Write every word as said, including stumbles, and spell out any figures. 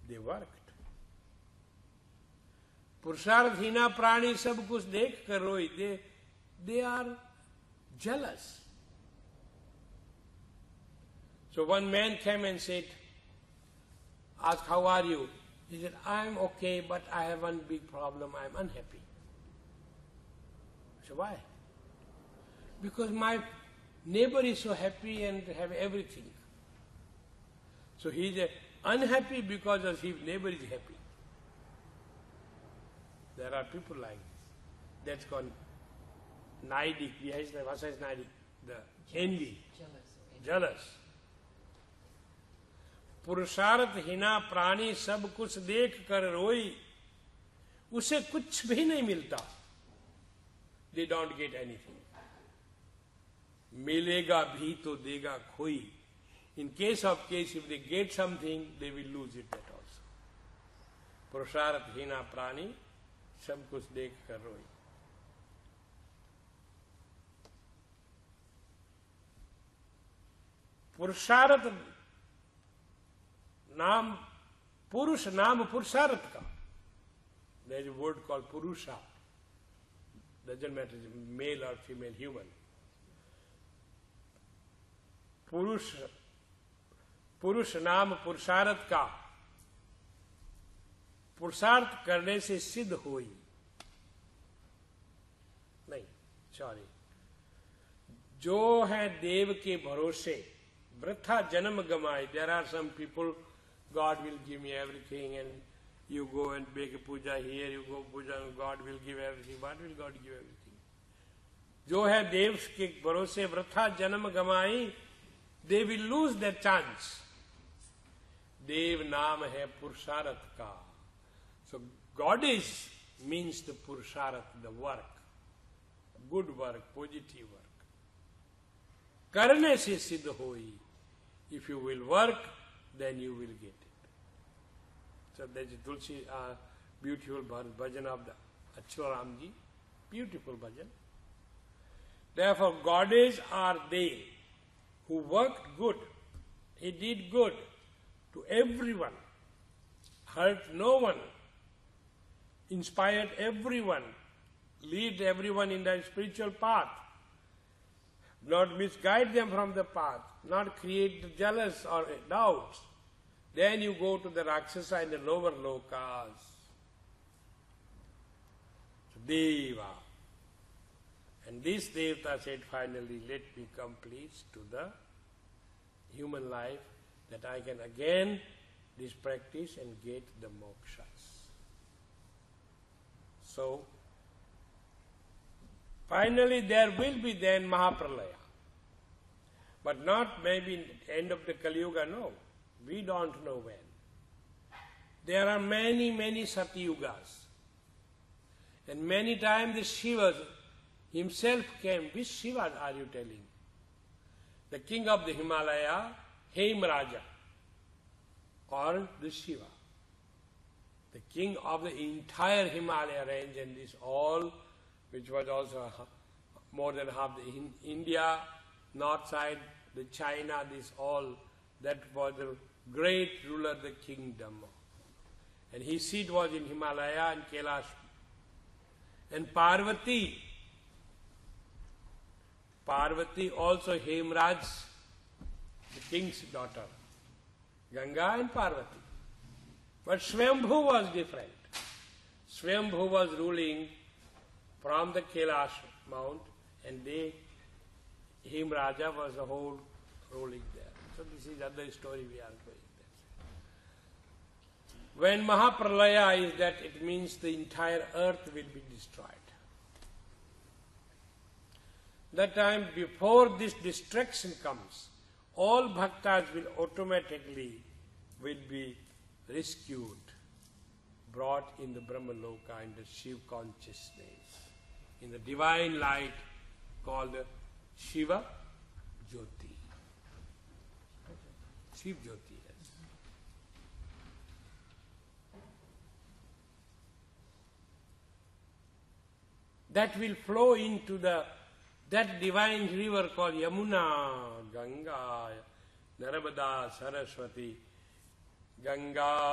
they worked. पुरुषार्थहीना प्राणी सब कुछ देख कर रोई. They, they are jealous. So one man came and said, asked, how are you? He said, I'm okay, but I have one big problem. I'm unhappy. So why? Because my neighbor is so happy and have everything. So he is unhappy because of his neighbor is happy. There are people like this. That's called Naidik. What is Naidik? The envy. Jealous. Jealous. पुरुषार्थ हीना प्राणी सब कुछ देख कर रोई, उसे कुछ भी नहीं मिलता. They don't get anything. मिलेगा भी तो देगा खोई. In case of case, if they get something, they will lose it that also. पुरुषार्थ हीना प्राणी सब कुछ देख कर रोई. पुरुषार्थ नाम पुरुष नाम पुरुषार्थ का. There is a word called Purusha. Doesn't matter if it's male or female human. पुरुष पुरुष नाम पुरुषार्थ का पुरुषार्थ करने से सिद्ध होई. नहीं, सॉरी. जो है देव के भरोसे वृथा जन्म गमाए. There are some people, God will give me everything, and you go and make a puja here, you go puja, God will give everything. What will God give everything? जो है देव के भरोसे वृथा जन्म गमाई, they will lose their chance. देव नाम है पुरुषार्थ का. So goddess means the purusharth, the work, good work, positive work. करने से सिद्ध होई. If you will work, then you will get it. So there is Tulsi, uh, beautiful bhajan of the Achuramji, beautiful bhajan. Therefore, goddess are they who worked good. He did good to everyone, hurt no one, inspired everyone, lead everyone in the spiritual path, not misguide them from the path, not create jealous or doubts. Then you go to the Rakshasa and the lower lokas. So Deva. And this Devata said finally, let me come please to the human life, that I can again this practice and get the mokshas. So, finally there will be then Mahapralaya. But not maybe in the end of the Kali Yuga, no. We don't know when. There are many, many Satyugas. And many times the Shiva himself came. Which Shiva are you telling? The king of the Himalaya, Hemraja, or the Shiva. The king of the entire Himalaya range, and this all, which was also more than half the in India, north side, the China, this all, that was the great ruler, the kingdom. And his seat was in Himalaya and Kailash. And Parvati, Parvati also Hemraj, the king's daughter. Ganga and Parvati. But Swayambhu was different. Swayambhu was ruling from the Kailash mount, and they, Hemraja was the whole ruling there. So this is other story we are going there. When Mahapralaya is that, it means the entire earth will be destroyed. That time, before this destruction comes, all bhaktas will automatically will be rescued, brought in the Brahmaloka, in the Shiva consciousness, in the divine light called Shiva Jyoti. Shiva Jyoti, yes. That will flow into the that divine river called Yamuna, Ganga, Narmada, Saraswati, Ganga.